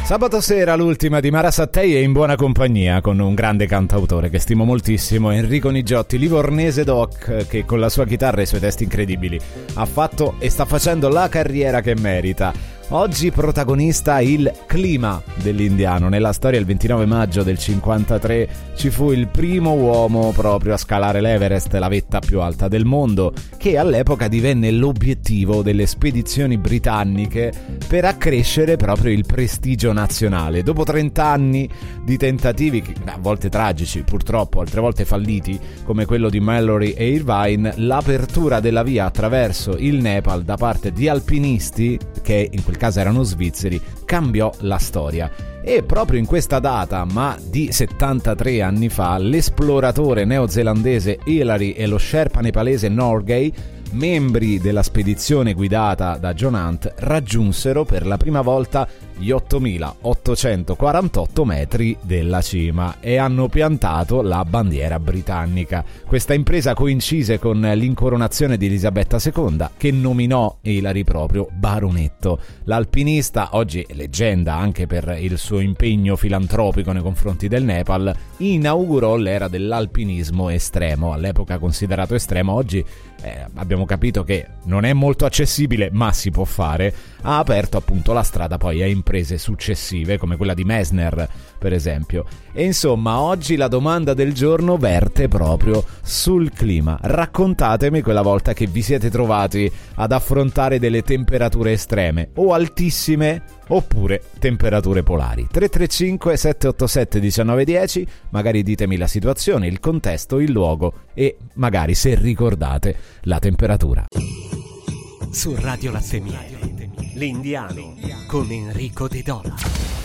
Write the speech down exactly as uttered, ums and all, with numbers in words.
Sabato sera l'ultima di Mara Sattei è in buona compagnia con un grande cantautore che stimo moltissimo, Enrico Nigiotti, livornese doc, che con la sua chitarra e i suoi testi incredibili ha fatto e sta facendo la carriera che merita. Oggi protagonista il clima dell'indiano. Nella storia il ventinove maggio del cinquantatré ci fu il primo uomo proprio a scalare l'Everest, la vetta più alta del mondo, che all'epoca divenne l'obiettivo delle spedizioni britanniche per accrescere proprio il prestigio nazionale. Dopo trenta anni di tentativi, a volte tragici purtroppo, altre volte falliti, come quello di Mallory e Irvine, l'apertura della via attraverso il Nepal da parte di alpinisti, che in quel caso erano svizzeri, cambiò la storia. E proprio in questa data, ma di settantatré anni fa, l'esploratore neozelandese Hillary e lo sherpa nepalese Norgay, membri della spedizione guidata da John Hunt, raggiunsero per la prima volta gli ottomilaottocentoquarantotto metri della cima e hanno piantato la bandiera britannica. Questa impresa coincise con l'incoronazione di Elisabetta seconda, che nominò Hillary proprio baronetto. L'alpinista, oggi leggenda anche per il suo impegno filantropico nei confronti del Nepal, inaugurò l'era dell'alpinismo estremo, all'epoca considerato estremo, oggi eh, abbiamo capito che non è molto accessibile, ma si può fare. Ha aperto appunto la strada poi a imprese successive come quella di Messner, per esempio. E insomma, oggi la domanda del giorno verte proprio sul clima. Raccontatemi quella volta che vi siete trovati ad affrontare delle temperature estreme o altissime, oppure temperature polari. Tre tre cinque sette otto sette uno nove uno zero, magari ditemi la situazione, il contesto, il luogo e magari se ricordate la temperatura. Su Radio Latte Miele, l'Indiano con Enrico De Dola.